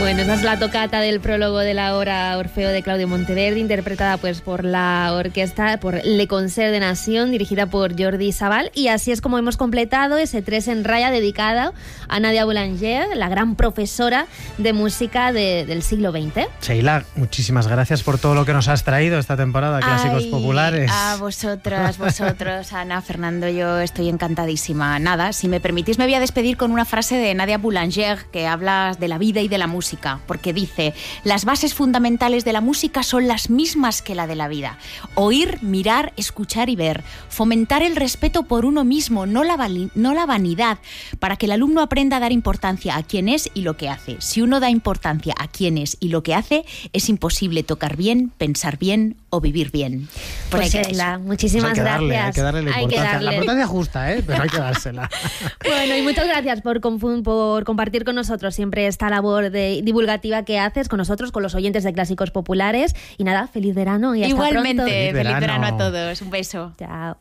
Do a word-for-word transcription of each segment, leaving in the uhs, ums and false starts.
Bueno, esa es la tocata del prólogo de la obra Orfeo de Claudio Monteverdi, interpretada pues por la orquesta, por Le Concert de Nation, dirigida por Jordi Sabal, y así es como hemos completado ese tres en raya dedicado a Nadia Boulanger, la gran profesora de música de, del siglo veinte. Sheila, muchísimas gracias por todo lo que nos has traído esta temporada, Clásicos Ay, Populares. A vosotras, vosotros, Ana, Fernando, yo estoy encantadísima. Nada, si me permitís me voy a despedir con una frase de Nadia Boulanger que habla de la vida y de la música. Porque dice, las bases fundamentales de la música son las mismas que la de la vida. Oír, mirar, escuchar y ver. Fomentar el respeto por uno mismo, no la, no la vanidad, para que el alumno aprenda a dar importancia a quién es y lo que hace. Si uno da importancia a quién es y lo que hace, es imposible tocar bien, pensar bien o vivir bien. Por pues Sheila, muchísimas pues hay que darle, gracias. Hay que darle la hay importancia. Que darle. La importancia justa, ¿eh? Pero hay que dársela. Bueno, y muchas gracias por, por compartir con nosotros siempre esta labor de divulgativa que haces con nosotros, con los oyentes de Clásicos Populares. Y nada, feliz verano y hasta Igualmente, pronto. feliz verano. verano a todos. Un beso. Chao.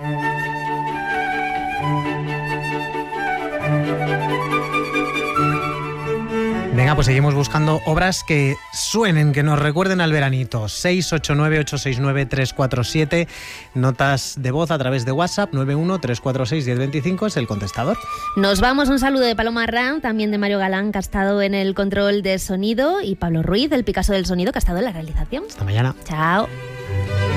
Venga, pues seguimos buscando obras que suenen, que nos recuerden al veranito. seis ocho nueve, ocho seis nueve, tres cuatro siete. Notas de voz a través de WhatsApp. nueve uno, tres cuatro seis, uno cero dos cinco es el contestador. Nos vamos. Un saludo de Paloma Ram, también de Mario Galán, que ha estado en el control de sonido, y Pablo Ruiz, el Picasso del sonido, que ha estado en la realización. Hasta mañana. Chao.